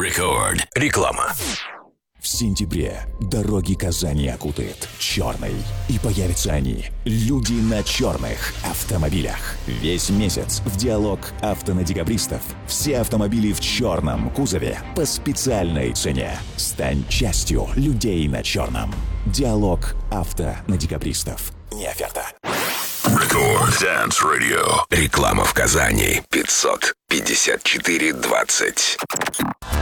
Рекорд. Реклама. В сентябре дороги Казани окутает черный. И появятся они, люди на черных автомобилях. Весь месяц в диалог авто на декабристов. Все автомобили в черном кузове по специальной цене. Стань частью людей на черном. Диалог авто на декабристов. Не оферта. Рекорд Dance Radio. Реклама в Казани. 554-20.